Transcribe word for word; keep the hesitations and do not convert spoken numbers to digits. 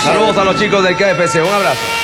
Saludos a los chicos del K F C. Un abrazo.